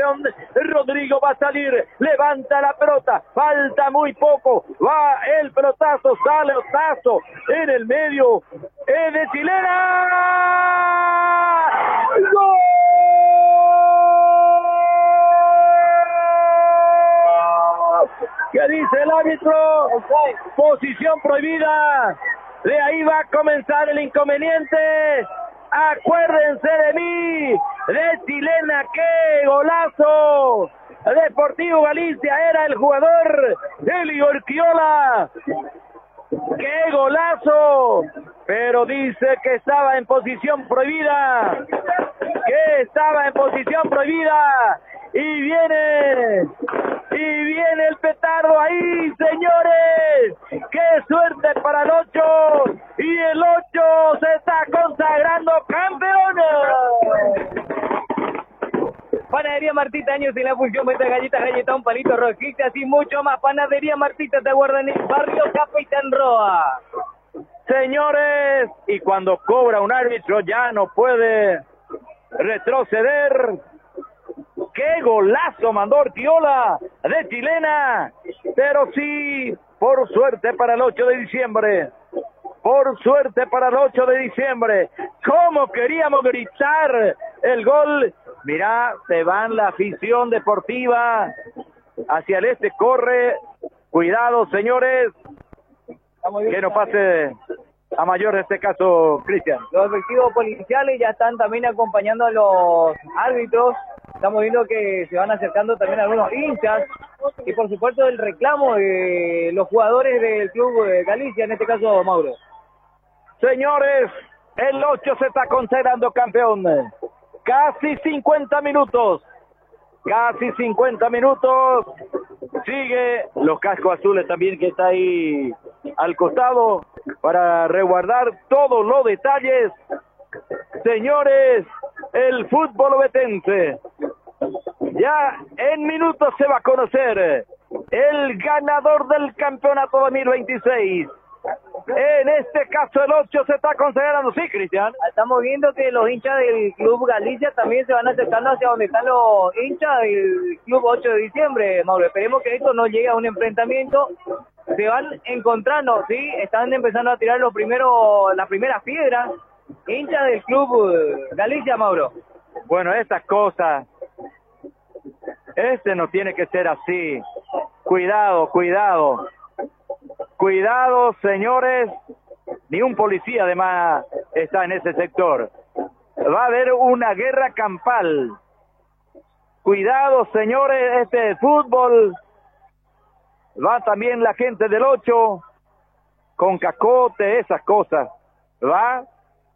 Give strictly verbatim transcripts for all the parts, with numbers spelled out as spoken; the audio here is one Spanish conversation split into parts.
campeón. Rodrigo va a salir, levanta la pelota, falta muy poco, va el pelotazo, sale Otazo en el medio, es de Chilena. ¡Gol! ¿Qué dice el árbitro? Posición prohibida. De ahí va a comenzar el inconveniente. Acuérdense de mí, de Chilena, qué golazo. Deportivo Galicia era el jugador Eli Urquiola. ¡Qué golazo! Pero dice que estaba en posición prohibida. Que estaba en posición prohibida. Y viene, y viene el petardo ahí, señores. ¡Qué suerte para el ocho! Y el ocho se está consagrando campeón. Panadería Martita, años en la función, venta galletas, galletón, palito, rosquitas y mucho más. Panadería Martita te guarda en el barrio Capitán Roa. Señores, y cuando cobra un árbitro ya no puede retroceder. ¡Qué golazo mandó Urquiola de Chilena! Pero sí, por suerte para el ocho de diciembre. Por suerte para el ocho de diciembre. ¿Cómo queríamos gritar el gol? Mirá, se van la afición deportiva hacia el este, corre. Cuidado, señores, que no pase a mayor en este caso, Cristian. Los efectivos policiales ya están también acompañando a los árbitros. Estamos viendo que se van acercando también algunos hinchas. Y por supuesto el reclamo de los jugadores del Club de Galicia, en este caso Mauro. Señores, el ocho se está consagrando campeón. Casi cincuenta minutos. Casi cincuenta minutos. Sigue los cascos azules también, que está ahí al costado para resguardar todos los detalles. Señores, el fútbol ovetense. Ya en minutos se va a conocer el ganador del campeonato dos mil veintiséis. En este caso el ocho se está considerando, sí, Cristian. Estamos viendo que los hinchas del Club Galicia también se van acercando hacia donde están los hinchas del Club ocho de diciembre, Mauro. Esperemos que esto no llegue a un enfrentamiento. Se van encontrando, sí, están empezando a tirar los primeros, las primeras piedras. Hinchas del Club Galicia, Mauro. Bueno, estas cosas, este no tiene que ser así. Cuidado, cuidado. Cuidado, señores, ni un policía además está en ese sector. Va a haber una guerra campal. Cuidado, señores, este fútbol. Va también la gente del ocho, con cacote, esas cosas. Va.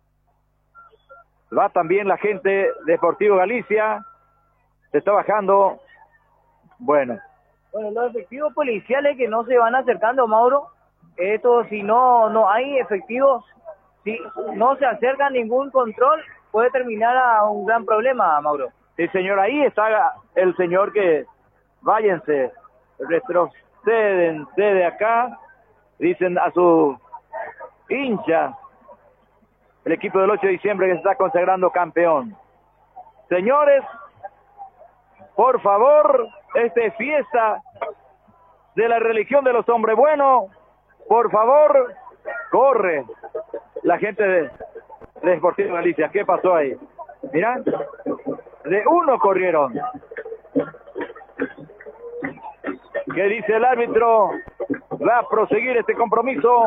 Va también la gente de Deportivo Galicia. Se está bajando. Bueno. Bueno, los efectivos policiales que no se van acercando, Mauro, esto si no no hay efectivos, si no se acerca ningún control, puede terminar a un gran problema, Mauro. Sí, señor, ahí está el señor que, váyanse, retrocédense de acá, dicen a su hincha, el equipo del ocho de diciembre que se está consagrando campeón. Señores, por favor, esta es fiesta de la religión de los hombres buenos. Por favor, corre la gente de, de Deportivo Galicia. ¿Qué pasó ahí? Mirá, de uno corrieron. ¿Qué dice el árbitro? Va a proseguir este compromiso.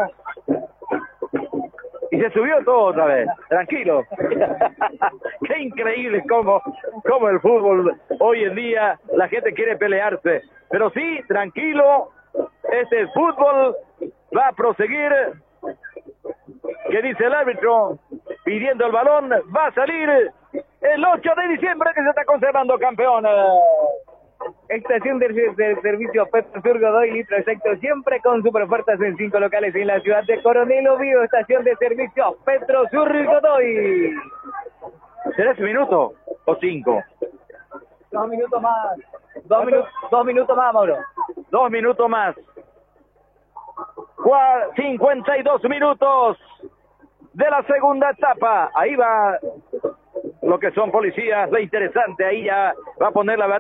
Y se subió todo otra vez, tranquilo. Qué increíble cómo, cómo el fútbol hoy en día, la gente quiere pelearse. Pero sí, tranquilo, este fútbol va a proseguir. ¿Qué dice el árbitro? Pidiendo el balón, va a salir el ocho de diciembre que se está conservando campeón. Estación de, de servicio Petrosur Godoy, litro exacto, siempre con super ofertas en cinco locales en la ciudad de Coronel Oviedo. Estación de servicio Petrosur Godoy. ¿Tres minutos o cinco? Dos minutos más. Dos, minu dos minutos más, Mauro. Dos minutos más. cincuenta y dos minutos de la segunda etapa. Ahí va lo que son policías, lo interesante. Ahí ya va a poner la verdad.